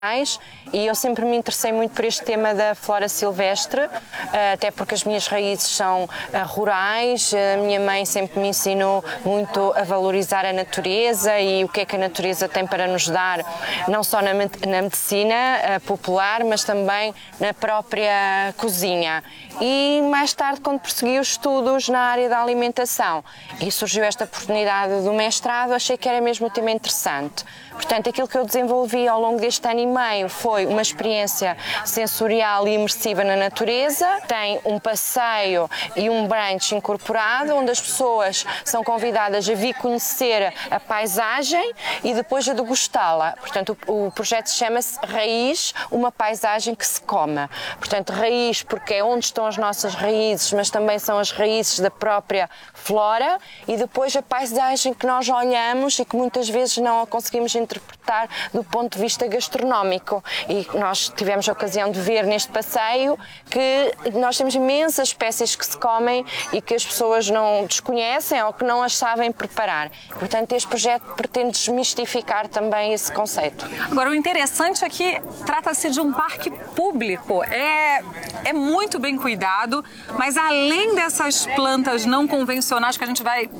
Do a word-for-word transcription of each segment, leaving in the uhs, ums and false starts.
E eu sempre me interessei muito por este tema da flora silvestre, até porque as minhas raízes são rurais. A minha mãe sempre me ensinou muito a valorizar a natureza e o que é que a natureza tem para nos dar, não só na medicina popular, mas também na própria cozinha. E mais tarde, quando persegui os estudos na área da alimentação e surgiu esta oportunidade do mestrado, achei que era mesmo um tema interessante. Portanto, aquilo que eu desenvolvi ao longo deste ano e meio foi uma experiência sensorial e imersiva na natureza. Tem um passeio e um brunch incorporado, onde as pessoas são convidadas a vir conhecer a paisagem e depois a degustá-la. Portanto, o, o projeto chama-se Raiz, uma paisagem que se come. Portanto, raiz porque é onde estão as nossas raízes, mas também são as raízes da própria flora, e depois a paisagem que nós olhamos e que muitas vezes não a conseguimos interpretar do ponto de vista gastronómico. E nós tivemos a ocasião de ver neste passeio que nós temos imensas espécies que se comem e que as pessoas não desconhecem ou que não as sabem preparar. Portanto, este projeto pretende desmistificar também esse conceito. Agora, o interessante é que trata-se de um parque público. É, é muito bem cuidado, mas além dessas plantas não convencionais que a gente vai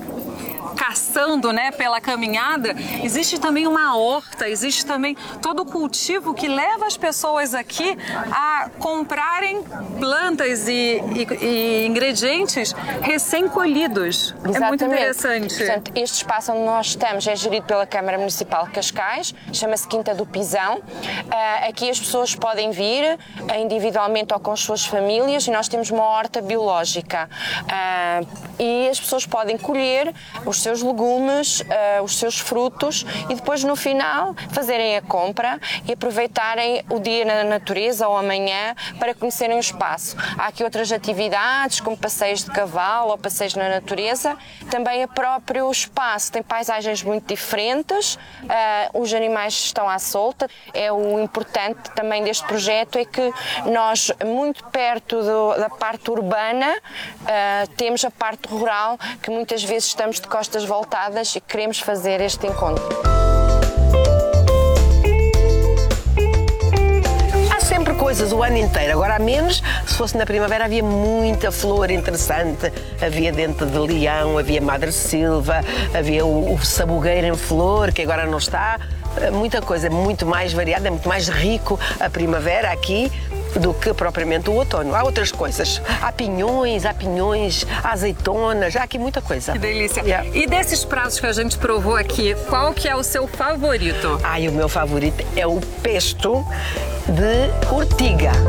caçando, né, pela caminhada, existe também uma horta, existe também todo o cultivo que leva as pessoas aqui a comprarem plantas e, e, e ingredientes recém-colhidos. É muito interessante. Portanto, este espaço onde nós estamos é gerido pela Câmara Municipal de Cascais, chama-se Quinta do Pisão. Uh, aqui as pessoas podem vir uh, individualmente ou com as suas famílias, e nós temos uma horta biológica. Uh, e as pessoas podem colher os seus legumes, uh, os seus frutos, e depois no final fazerem a compra e aproveitarem o dia na natureza ou amanhã para conhecerem o espaço. Há aqui outras atividades, como passeios de cavalo ou passeios na natureza. Também o próprio espaço tem paisagens muito diferentes, uh, os animais estão à solta. É o importante também deste projeto é que nós, muito perto do, da parte urbana, uh, temos a parte rural, que muitas vezes estamos de costas voltadas e queremos fazer este encontro. Há sempre coisas o ano inteiro, agora há menos. Se fosse na primavera havia muita flor interessante, havia dente de leão, havia madre silva, havia o, o sabugueiro em flor, que agora não está. Muita coisa, muito mais variada, é muito mais rico a primavera aqui do que propriamente o outono. Há outras coisas. Há pinhões, há pinhões, há azeitonas, há aqui muita coisa. Que delícia. Yeah. E desses pratos que a gente provou aqui, qual que é o seu favorito? Ai, o meu favorito é o pesto de ortiga.